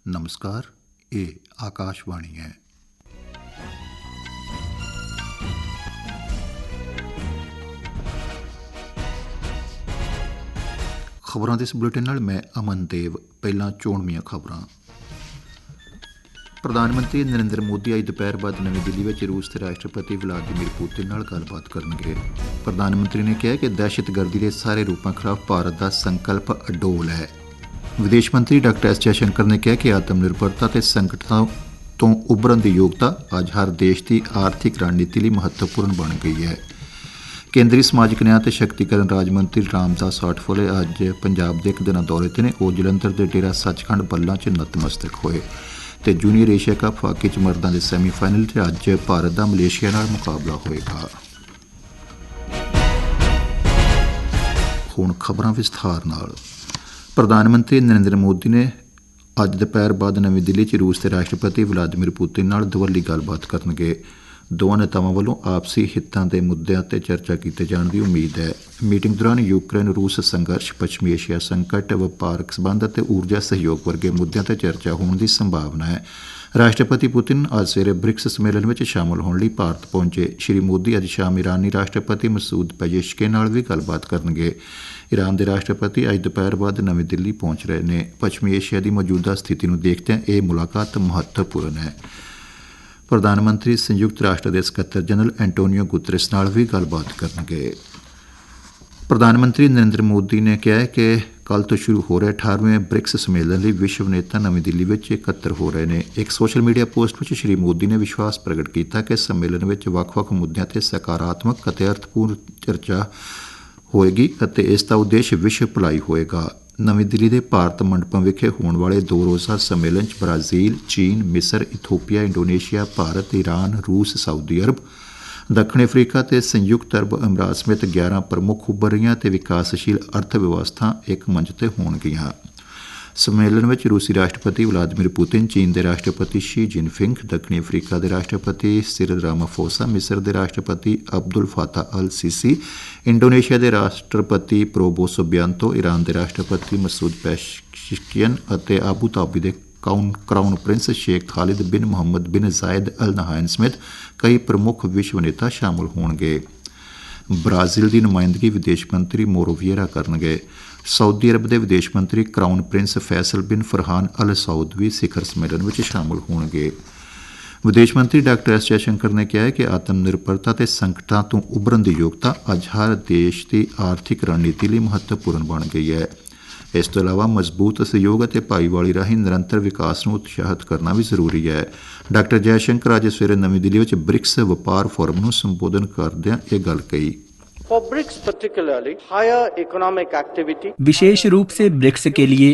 नमस्कार, ये आकाशवाणी है। खबरों के इस बुलेटिन नाल मैं अमन देव। पहला चोणवीं खबरां। प्रधानमंत्री नरेंद्र मोदी अज दोपहर बाद नवी दिल्ली में रूस के राष्ट्रपति व्लादिमीर पुतिन नाल गलबात करनगे। प्रधानमंत्री ने कहा कि दहशतगर्दी के सारे रूपों खिलाफ भारत का संकल्प अडोल है। विदेश मंत्री डॉक्टर एस जयशंकर ने कहा कि आत्मनिर्भरता ते संकटां तो उभरन की योग्यता अज हर देश की आर्थिक रणनीति लिए महत्वपूर्ण बन गई है। केंद्रीय समाजिक न्याय ते शक्तिकरण राज मंत्री रामदास आठवले अज पंजाब के एक दिन दौरे ते ने वो जलंधर के डेरा सचखंड बल्लां च नतमस्तक होए ते जूनीयर एशिया कप हाकी च मर्दां दे सैमीफाइनल च अज भारत का मलेशिया नाल मुकाबला होएगा। हुण खबरां विस्तार नाल। प्रधानमंत्री नरेंद्र मोदी ने अज दोपहर बाद नवी दिल्ली च रूस के राष्ट्रपति व्लादिमीर पुतिन नाल दवल्ली गलबात करनगे। दोवां नेतावां वल्लों आपसी हितां दे मुद्दਿਆਂ ते चर्चा कीते जाण दी उम्मीद है। मीटिंग दौरान यूक्रेन रूस संघर्ष, पश्चिमी एशिया संकट, वपारक संबंध ते ऊर्जा सहयोग वर्गे मुद्दਿਆਂ ते चर्चा होने की संभावना है। राष्ट्रपति पुतिन अज सवेरे ब्रिक्स सम्मेलन में शामिल होने लिए भारत पहुंचे। श्री मोदी अज शाम ईरानी राष्ट्रपति मसूद पेजेशकिन नाल भी गलबात करनगे। ईरान के राष्ट्रपति अज दोपहर बाद नवी दिल्ली पहुंच रहे हैं। पश्चिमी एशिया की मौजूदा स्थिति को देखते यह मुलाकात महत्वपूर्ण है। प्रधानमंत्री संयुक्त राष्ट्र के सकत्तर जनरल एंटोनियो गुतरेस नाल भी गलबात करनगे। प्रधानमंत्री नरेंद्र मोदी ने कहा है कि कल तो शुरू हो रहे 18वें ब्रिक्स सम्मेलन लिए विश्व नेता नवी दिल्ली में एकत्र हो रहे हैं। एक सोशल मीडिया पोस्ट में श्री मोदी ने विश्वास प्रगट किया कि सम्मेलन में ਵੱਖ-ਵੱਖ मुद्दਿਆਂ ते सकारात्मक ਅਤੇ अर्थपूर्ण चर्चा होएगी ਅਤੇ ਇਸ ਦਾ ਉਦੇਸ਼ विश्व भलाई होएगा। नवी दिल्ली के भारत मंडपम विखे होने वाले 2 रोज़ा सम्मेलन च ब्राज़ील, चीन, मिस्र, इथोपिया, इंडोनेशिया, भारत, ईरान, रूस, सऊदी अरब, दक्षिण अफ्रीका ते संयुक्त अरब अमीरात समेत 11 प्रमुख उभरियां ते विकासशील अर्थव्यवस्था एक मंच ते होणगियां। सम्मेलन में रूसी राष्ट्रपति व्लादिमीर पुतिन, चीन के राष्ट्रपति शी जिनफिंग, दक्षिणी अफ्रीका के राष्ट्रपति सिरिल रामाफोसा, मिस्र के राष्ट्रपति अब्दुल फताह अल सीसी, इंडोनेशिया के राष्ट्रपति प्रोबो सुबियांतो, ईरान के राष्ट्रपति मसूद पेजेशकिन और आबू धाबी के क्राउन प्रिंस शेख खालिद बिन मुहम्मद बिन जायद अल नहायन समेत कई प्रमुख विश्व नेता शामिल होणगे। ब्राज़ील की नुमाइंदगी विदेश मंत्री मोरो विएरा करनगे। सऊदी अरब के विदेश मंत्री क्राउन प्रिंस फैसल बिन फरहान अल सऊद भी शिखर सम्मेलन में शामिल होणगे। विदेश मंत्री डॉक्टर एस जयशंकर ने कहा है कि आत्मनिर्भरता ते संकटां तो उभरन की योग्यता अज हर देश की आर्थिक रणनीति लिए महत्वपूर्ण बन गई है। इस तो इलावा मजबूत सहयोग और भाईवाली राਹੀਂ निरंतर विकास को उत्साहित करना भी जरूरी है। डॉक्टर जयशंकर अज सवेरे नवी दिल्ली में ब्रिक्स व्यापार फोरम को संबोधन करदਿਆਂ यह गल कही। विशेष रूप से ब्रिक्स के लिए